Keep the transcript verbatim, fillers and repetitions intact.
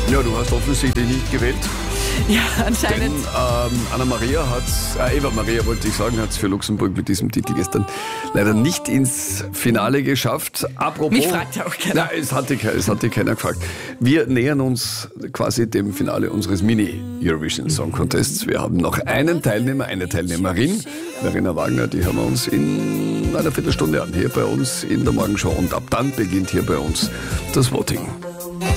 Ja, du hast offensichtlich nicht gewählt. Ja, anscheinend. Denn ähm, Anna-Maria hat, äh, Eva Maria wollte ich sagen, hat es für Luxemburg mit diesem Titel gestern leider nicht ins Finale geschafft. Apropos, Mich fragt ja auch keiner. Nein, es hatte, es hatte keiner gefragt. Wir nähern uns quasi dem Finale unseres Mini-Eurovision Song Contests. Wir haben noch einen Teilnehmer, eine Teilnehmerin, Verena Wagner, die hören wir uns in einer Viertelstunde an, hier bei uns in der Morgenshow. Und ab dann beginnt hier bei uns das Voting.